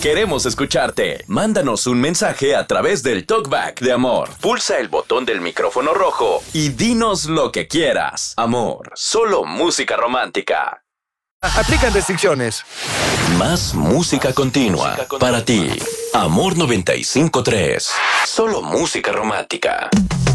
Queremos escucharte. Mándanos un mensaje a través del TalkBack de Amor. Pulsa el botón del micrófono rojo y dinos lo que quieras. Amor, solo música romántica. Aplican restricciones. Más música continua para ti. Amor 95.3. Solo música romántica.